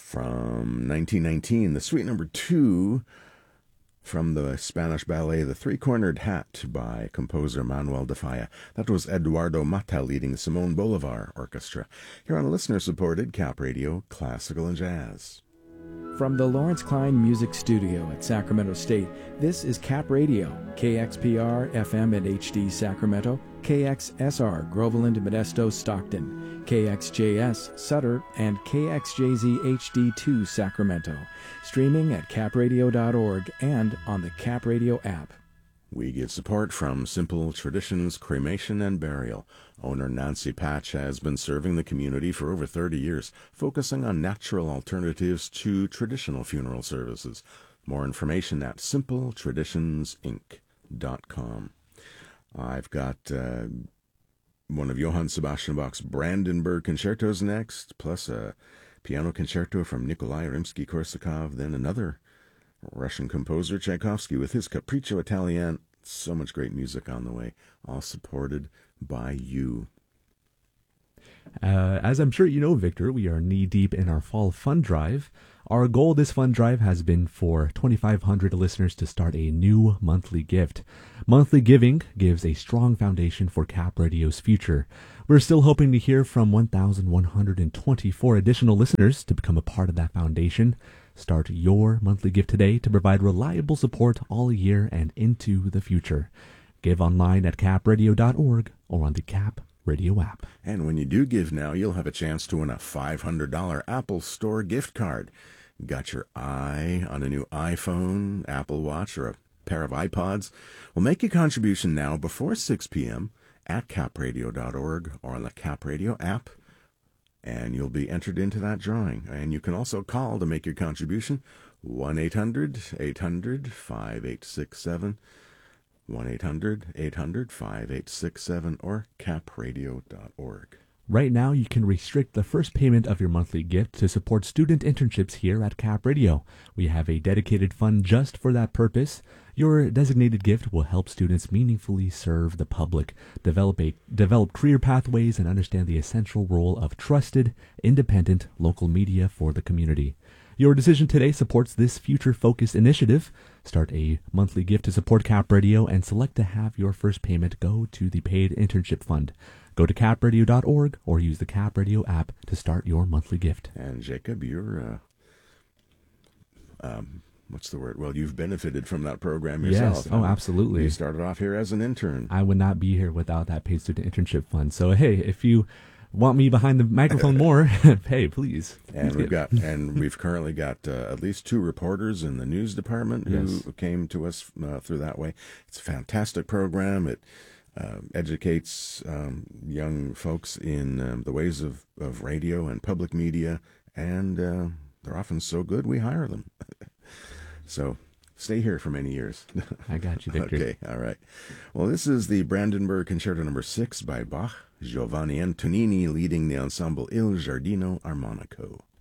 From 1919, the Suite Number 2 from the Spanish ballet The Three-Cornered Hat by composer Manuel de Falla. That was Eduardo Mata leading the Simon Bolivar Orchestra. Here on listener-supported Cap Radio, Classical and Jazz. From the Lawrence Klein Music Studio at Sacramento State, this is Cap Radio, KXPR FM and HD Sacramento, KXSR Groveland, Modesto, Stockton, KXJS Sutter, and KXJZ HD2 Sacramento. Streaming at capradio.org and on the Cap Radio app. We get support from Simple Traditions Cremation and Burial. Owner Nancy Patch has been serving the community for over 30 years, focusing on natural alternatives to traditional funeral services. More information at simpletraditionsinc.com. I've got one of Johann Sebastian Bach's Brandenburg concertos next, plus a piano concerto from Nikolai Rimsky-Korsakov, then another Russian composer, Tchaikovsky, with his Capriccio Italien. So much great music on the way, all supported by you. As I'm sure you know, Victor, we are knee-deep in our fall fund drive. Our goal this fund drive has been for 2,500 listeners to start a new monthly gift. Monthly giving gives a strong foundation for Cap Radio's future. We're still hoping to hear from 1,124 additional listeners to become a part of that foundation. Start your monthly gift today to provide reliable support all year and into the future. Give online at capradio.org or on the Cap Radio app. And when you do give now, you'll have a chance to win a $500 Apple Store gift card. Got your eye on a new iPhone, Apple Watch, or a pair of iPods? Well, make your contribution now before 6 p.m. at capradio.org or on the Cap Radio app, and you'll be entered into that drawing. And you can also call to make your contribution, 1-800-800-5867, 1-800-800-5867, or capradio.org. Right now, you can restrict the first payment of your monthly gift to support student internships here at Cap Radio. We have a dedicated fund just for that purpose. Your designated gift will help students meaningfully serve the public, develop career pathways, and understand the essential role of trusted, independent local media for the community. Your decision today supports this future-focused initiative. Start a monthly gift to support Cap Radio and select to have your first payment go to the paid internship fund. Go to capradio.org or use the Cap Radio app to start your monthly gift. And Jacob, you're, what's the word? Well, you've benefited from that program yourself. Yes, oh, absolutely. You started off here as an intern. I would not be here without that paid student internship fund. So, hey, if you want me behind the microphone more, hey, please. And we've currently got at least 2 reporters in the news department who came to us through that way. It's a fantastic program. It educates young folks in the ways of radio and public media, and they're often so good we hire them. So stay here for many years. I got you, Victor. Okay, all right. Well, this is the Brandenburg Concerto No. 6 by Bach, Giovanni Antonini leading the ensemble Il Giardino Armonico.